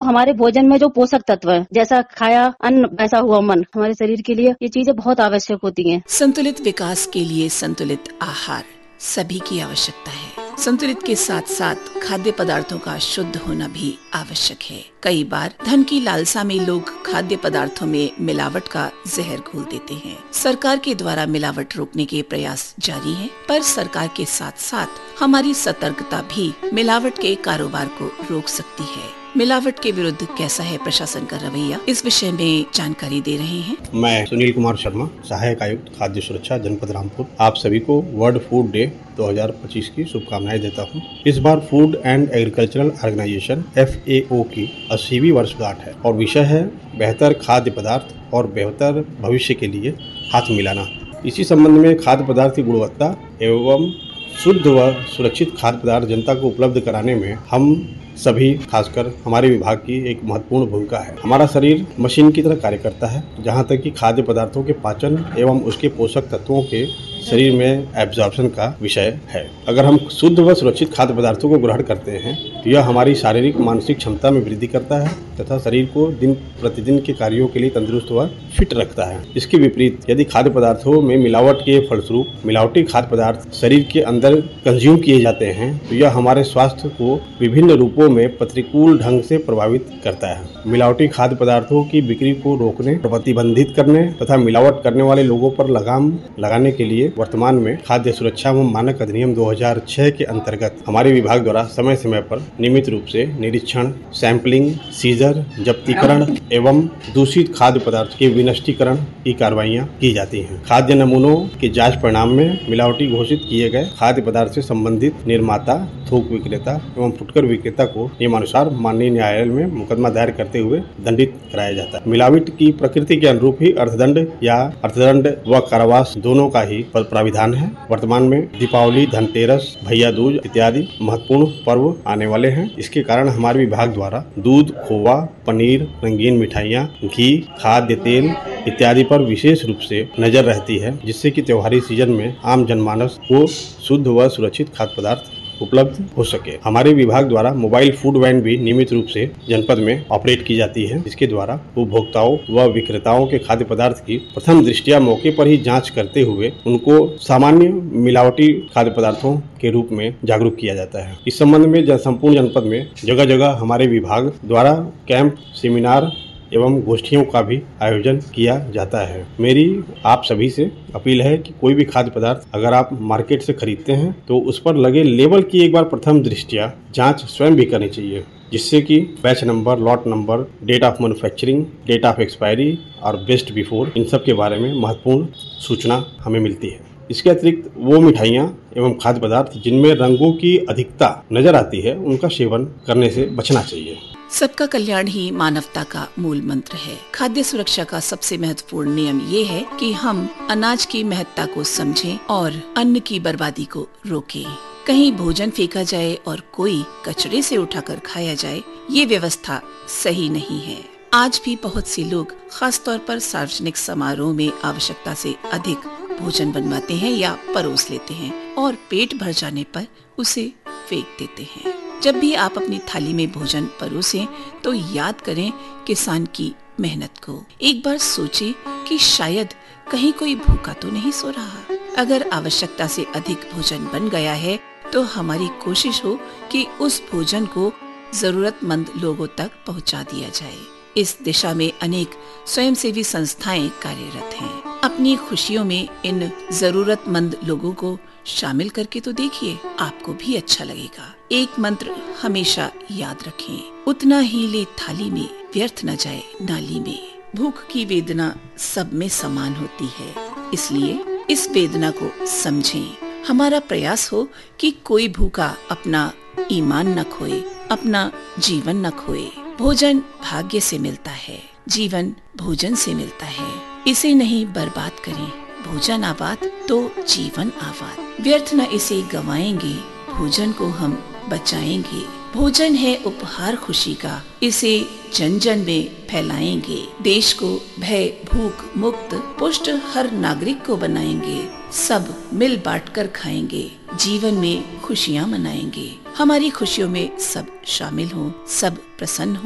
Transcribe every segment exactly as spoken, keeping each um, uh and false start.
हमारे भोजन में जो पोषक तत्व है, जैसा खाया अन्न वैसा हुआ मन, हमारे शरीर के लिए ये चीजें बहुत आवश्यक होती हैं। संतुलित विकास के लिए संतुलित आहार सभी की आवश्यकता है। संतुलित के साथ साथ खाद्य पदार्थों का शुद्ध होना भी आवश्यक है। कई बार धन की लालसा में लोग खाद्य पदार्थों में मिलावट का जहर घोल देते हैं। सरकार के द्वारा मिलावट रोकने के प्रयास जारी हैं, पर सरकार के साथ साथ हमारी सतर्कता भी मिलावट के कारोबार को रोक सकती है। मिलावट के विरुद्ध कैसा है प्रशासन का रवैया, इस विषय में जानकारी दे रहे हैं। मैं सुनील कुमार शर्मा, सहायक आयुक्त खाद्य सुरक्षा जनपद रामपुर। आप सभी को वर्ल्ड फूड डे दो हज़ार पच्चीस की शुभकामनाएं देता हूं। इस बार food and agricultural organisation F A ओ की अस्सीवीं वर्षगांठ है और विषय है बेहतर खाद्य पदार्थ और बेहतर भविष्य के लिए हाथ मिलाना। इसी संबंध में खाद्य पदार्थ की गुणवत्ता एवं शुद्ध व सुरक्षित खाद्य पदार्थ जनता को उपलब्ध कराने में हम सभी, खासकर हमारे विभाग की एक महत्वपूर्ण भूमिका है। हमारा शरीर मशीन की तरह कार्य करता है, जहां तक कि खाद्य पदार्थों के पाचन एवं उसके पोषक तत्वों के शरीर में एब्जॉर्प्शन का विषय है। अगर हम शुद्ध व सुरक्षित खाद्य पदार्थों को ग्रहण करते हैं तो यह हमारी शारीरिक मानसिक क्षमता में वृद्धि करता है तथा शरीर को दिन प्रतिदिन के कार्यों के लिए तंदुरुस्त व फिट रखता है। इसके विपरीत यदि खाद्य पदार्थों में मिलावट के फलस्वरूप मिलावटी खाद्य पदार्थ शरीर के अंदर कंज्यूम किए जाते हैं तो यह हमारे स्वास्थ्य को विभिन्न रूपों में प्रतिकूल ढंग से प्रभावित करता है। मिलावटी खाद्य पदार्थों की बिक्री को रोकने, प्रतिबंधित करने तथा मिलावट करने वाले लोगों पर लगाम लगाने के लिए वर्तमान में खाद्य सुरक्षा एवं मानक अधिनियम दो हज़ार छह के अंतर्गत हमारे विभाग द्वारा समय समय पर नियमित रूप से निरीक्षण, सैंपलिंग, सीजर, जब्तीकरण एवं दूषित खाद्य पदार्थ के विनष्टीकरण की कार्रवाइयां की जाती हैं। खाद्य नमूनों के जांच परिणाम में मिलावटी घोषित किए गए खाद्य पदार्थ से संबंधित निर्माता, थोक विक्रेता एवं फुटकर विक्रेता को नियमानुसार माननीय न्यायालय में मुकदमा दायर करते हुए दंडित कराया जाता है। मिलावट की प्रकृति के अनुरूप ही अर्थदंड या अर्थदंड व कारावास दोनों का ही प्राविधान है। वर्तमान में दीपावली, धनतेरस, भैया दूज इत्यादि महत्वपूर्ण पर्व आने वाले हैं। इसके कारण हमारे विभाग द्वारा दूध, खोवा, पनीर, रंगीन मिठाइयाँ, घी, खाद्य तेल इत्यादि पर विशेष रूप से नजर रहती है, जिससे कि त्योहारी सीजन में आम जनमानस को शुद्ध व सुरक्षित खाद्य पदार्थ उपलब्ध हो सके। हमारे विभाग द्वारा मोबाइल फूड वैन भी नियमित रूप से जनपद में ऑपरेट की जाती है, जिसके द्वारा उपभोक्ताओं व विक्रेताओं के खाद्य पदार्थ की प्रथम दृष्टया मौके पर ही जांच करते हुए उनको सामान्य मिलावटी खाद्य पदार्थों के रूप में जागरूक किया जाता है। इस संबंध में जन संपूर्ण जनपद में जगह जगह हमारे विभाग द्वारा कैंप, सेमिनार एवं गोष्ठियों का भी आयोजन किया जाता है। मेरी आप सभी से अपील है कि कोई भी खाद्य पदार्थ अगर आप मार्केट से खरीदते हैं तो उस पर लगे लेबल की एक बार प्रथम दृष्टया जांच स्वयं भी करनी चाहिए, जिससे कि batch number, lot number, date of manufacturing, date of expiry और बेस्ट बिफोर, इन सब के बारे में महत्वपूर्ण सूचना हमें मिलती है। इसके अतिरिक्त वो मिठाइयाँ एवं खाद्य पदार्थ जिनमें रंगों की अधिकता नजर आती है, उनका सेवन करने से बचना चाहिए। सबका कल्याण ही मानवता का मूल मंत्र है। खाद्य सुरक्षा का सबसे महत्वपूर्ण नियम ये है कि हम अनाज की महत्ता को समझें और अन्न की बर्बादी को रोकें। कहीं भोजन फेंका जाए और कोई कचरे से उठाकर खाया जाए, ये व्यवस्था सही नहीं है। आज भी बहुत से लोग खास तौर पर सार्वजनिक समारोह में आवश्यकता से अधिक भोजन बनवाते हैं या परोस लेते हैं और पेट भर जाने पर उसे फेंक देते हैं। जब भी आप अपनी थाली में भोजन परोसें तो याद करें किसान की मेहनत को। एक बार सोचें कि शायद कहीं कोई भूखा तो नहीं सो रहा। अगर आवश्यकता से अधिक भोजन बन गया है तो हमारी कोशिश हो कि उस भोजन को जरूरतमंद लोगों तक पहुंचा दिया जाए। इस दिशा में अनेक स्वयंसेवी संस्थाएं कार्यरत हैं। अपनी खुशियों में इन जरूरतमंद लोगों को शामिल करके तो देखिए, आपको भी अच्छा लगेगा। एक मंत्र हमेशा याद रखें, उतना ही ले थाली में, व्यर्थ न जाए नाली में। भूख की वेदना सब में समान होती है, इसलिए इस वेदना को समझें। हमारा प्रयास हो कि कोई भूखा अपना ईमान न खोए, अपना जीवन न खोए। भोजन भाग्य से मिलता है, जीवन भोजन से मिलता है। इसे नहीं बर्बाद करें। भोजन आबाद तो जीवन आबाद। व्यर्थ न इसे गवाएंगे, भोजन को हम बचाएंगे। भोजन है उपहार खुशी का, इसे जन जन में फैलाएंगे। देश को भय भूख मुक्त पुष्ट हर नागरिक को बनाएंगे। सब मिल बांट कर खाएंगे, जीवन में खुशियाँ मनाएंगे। हमारी खुशियों में सब शामिल हों, सब प्रसन्न हों,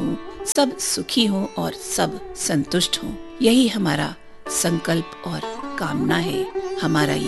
सब सुखी हों और सब संतुष्ट हों। यही हमारा संकल्प और कामना है। हमारा